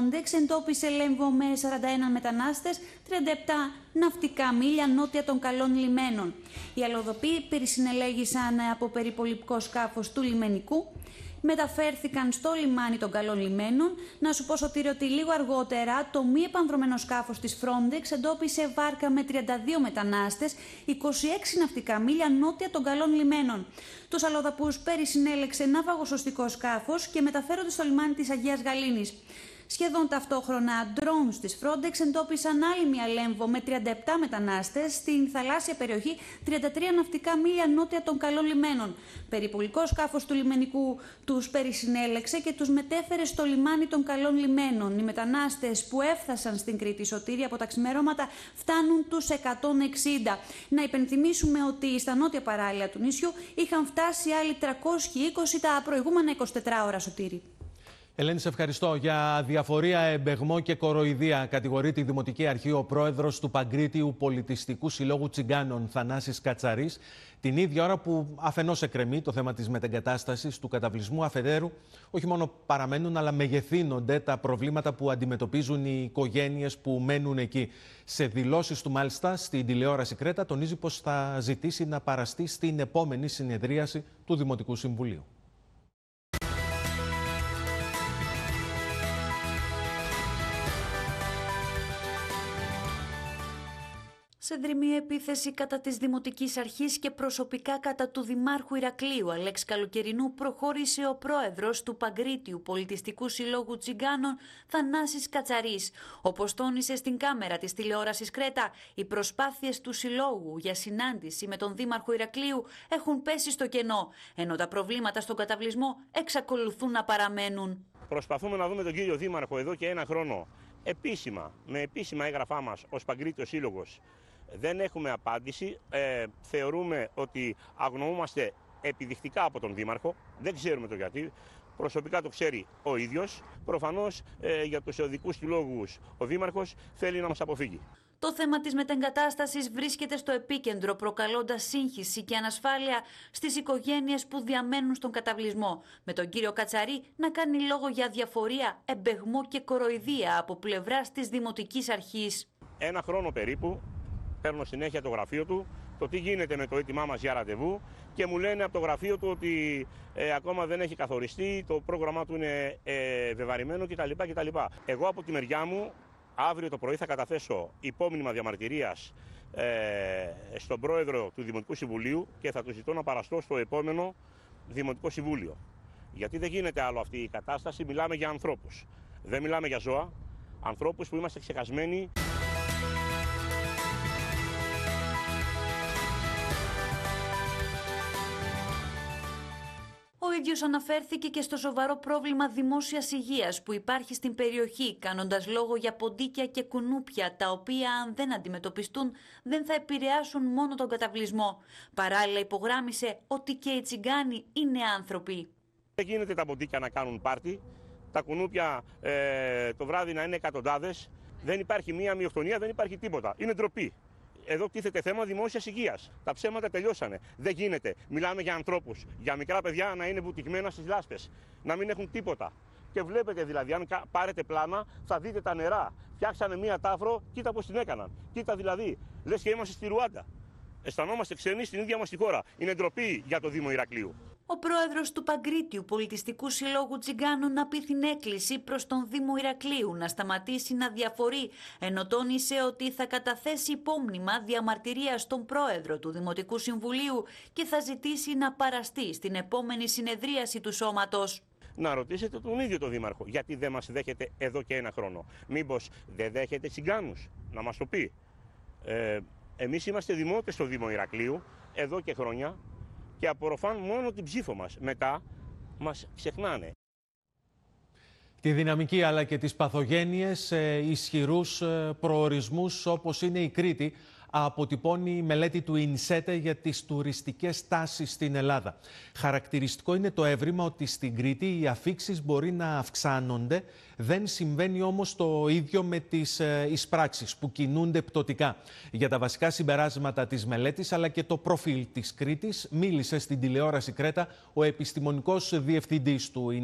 Frontex εντόπισε λέμβο με 41 μετανάστες, 37 ναυτικά μίλια νότια των καλών λιμένων. Οι αλλοδοποί περισυνελέγησαν από περιπολικό σκάφος του λιμενικού, μεταφέρθηκαν στο λιμάνι των καλών λιμένων. Να σου πω, Σωτήρη, ότι λίγο αργότερα το μη επανδρωμένο σκάφος της Frontex εντόπισε βάρκα με 32 μετανάστες, 26 ναυτικά μίλια νότια των καλών λιμένων. Τους αλλοδαπούς περισυνέλεξε ναυαγοσωστικό σκάφος και μεταφέρονται στο λιμάνι της Αγίας Γαλήνης. Σχεδόν ταυτόχρονα, drones της Frontex εντόπισαν άλλη μια λέμβο με 37 μετανάστες στην θαλάσσια περιοχή 33 ναυτικά μίλια νότια των καλών λιμένων. Περιπολικό σκάφος του λιμενικού τους περισυνέλεξε και τους μετέφερε στο λιμάνι των καλών λιμένων. Οι μετανάστες που έφτασαν στην Κρήτη, Σωτήρη, από τα ξημερώματα φτάνουν τους 160. Να υπενθυμίσουμε ότι στα νότια παράλια του νησιού είχαν φτάσει άλλοι 320 τα προηγούμενα 24 ώρα, Σωτήρη. Ελένη, σε ευχαριστώ. Για διαφορία, εμπεγμό και κοροϊδία κατηγορείται η Δημοτική Αρχή ο πρόεδρος του Παγκρίτιου Πολιτιστικού Συλλόγου Τσιγκάνων, Θανάσης Κατσαρής, την ίδια ώρα που αφενός εκκρεμεί το θέμα της μετεγκατάστασης του καταβλισμού, αφετέρου όχι μόνο παραμένουν αλλά μεγεθύνονται τα προβλήματα που αντιμετωπίζουν οι οικογένειες που μένουν εκεί. Σε δηλώσεις του μάλιστα στην τηλεόραση Κρέτα τονίζει πως θα ζητήσει να παραστεί στην επόμενη συνεδρίαση του Δημοτικού Συμβουλίου. Σε δρυμία επίθεση κατά της Δημοτικής Αρχής και προσωπικά κατά του Δημάρχου Ηρακλείου Αλέξη Καλοκαιρινού προχώρησε ο πρόεδρος του Παγκρίτιου Πολιτιστικού Συλλόγου Τσιγκάνων, Θανάσης Κατσαρής. Όπως τόνισε στην κάμερα της τηλεόρασης Κρέτα, οι προσπάθειες του Συλλόγου για συνάντηση με τον Δήμαρχο Ηρακλείου έχουν πέσει στο κενό, ενώ τα προβλήματα στον καταβλισμό εξακολουθούν να παραμένουν. Προσπαθούμε να δούμε τον κύριο Δήμαρχο εδώ και ένα χρόνο. Επίσημα, με επίσημα έγγραφά μας ως Παγκρίτιος Σύλλογος. Δεν έχουμε απάντηση. Θεωρούμε ότι αγνοούμαστε επιδεικτικά από τον Δήμαρχο. Δεν ξέρουμε το γιατί. Προσωπικά το ξέρει ο ίδιος. Προφανώς για τους οδικούς του λόγους ο Δήμαρχος θέλει να μας αποφύγει. Το θέμα της μετεγκατάστασης βρίσκεται στο επίκεντρο, προκαλώντας σύγχυση και ανασφάλεια στις οικογένειες που διαμένουν στον καταβλισμό. Με τον κύριο Κατσαρή να κάνει λόγο για διαφορία, εμπεγμό και κοροϊδία από πλευράς της Δημοτικής Αρχής. Ένα χρόνο περίπου παίρνω συνέχεια το γραφείο του, το τι γίνεται με το αίτημά μας για ραντεβού και μου λένε από το γραφείο του ότι ακόμα δεν έχει καθοριστεί, το πρόγραμμά του είναι βεβαρημένο κτλ. Εγώ από τη μεριά μου αύριο το πρωί θα καταθέσω υπόμνημα διαμαρτυρίας στον πρόεδρο του Δημοτικού Συμβουλίου και θα του ζητώ να παραστώ στο επόμενο Δημοτικό Συμβούλιο. Γιατί δεν γίνεται άλλο αυτή η κατάσταση, μιλάμε για ανθρώπους. Δεν μιλάμε για ζώα, ανθρώπους που είμαστε ξεχασμένοι. Ο ίδιος αναφέρθηκε και στο σοβαρό πρόβλημα δημόσιας υγείας που υπάρχει στην περιοχή, κάνοντας λόγο για ποντίκια και κουνούπια, τα οποία αν δεν αντιμετωπιστούν δεν θα επηρεάσουν μόνο τον καταβλισμό. Παράλληλα υπογράμμισε ότι και οι τσιγκάνοι είναι άνθρωποι. Δεν γίνεται τα ποντίκια να κάνουν πάρτι, τα κουνούπια το βράδυ να είναι εκατοντάδες, δεν υπάρχει μία μειοκτονία, δεν υπάρχει τίποτα. Είναι ντροπή. Εδώ τίθεται θέμα δημόσιας υγείας. Τα ψέματα τελειώσανε. Δεν γίνεται. Μιλάμε για ανθρώπους, για μικρά παιδιά να είναι βουτυγμένα στις λάσπες, να μην έχουν τίποτα. Και βλέπετε δηλαδή, αν πάρετε πλάνα, θα δείτε τα νερά. Φτιάξανε μία τάφρο, κοίτα πώς την έκαναν. Κοίτα δηλαδή, λες και είμαστε στη Ρουάντα. Αισθανόμαστε ξένοι στην ίδια μας τη χώρα. Είναι ντροπή για το Δήμο Ηρακλείου. Ο πρόεδρος του Παγκρίτιου Πολιτιστικού Συλλόγου Τσιγκάνων απίθυνε έκκληση προς τον Δήμο Ηρακλείου να σταματήσει να διαφορεί, ενώ τόνισε ότι θα καταθέσει υπόμνημα διαμαρτυρίας στον πρόεδρο του Δημοτικού Συμβουλίου και θα ζητήσει να παραστεί στην επόμενη συνεδρίαση του σώματος. Να ρωτήσετε τον ίδιο τον Δήμαρχο, γιατί δεν μας δέχεται εδώ και ένα χρόνο. Μήπως δεν δέχεται τσιγκάνους, να μας το πει. Εμείς είμαστε δημότες στο Δήμο Ηρακλείου εδώ και χρόνια και απορροφάν μόνο την ψήφο μας. Μετά μας ξεχνάνε. Τη δυναμική αλλά και τις παθογένειες σε ισχυρούς προορισμούς όπως είναι η Κρήτη αποτυπώνει η μελέτη του ΙΝΣΕΤΕ για τις τουριστικές τάσεις στην Ελλάδα. Χαρακτηριστικό είναι το έβριμα ότι στην Κρήτη οι αφίξεις μπορεί να αυξάνονται, δεν συμβαίνει όμως το ίδιο με τις εισπράξεις που κινούνται πτωτικά. Για τα βασικά συμπεράσματα της μελέτης αλλά και το προφίλ της Κρήτης μίλησε στην τηλεόραση Κρέτα ο επιστημονικός διευθυντής του ΙΝΣΕΤΕ.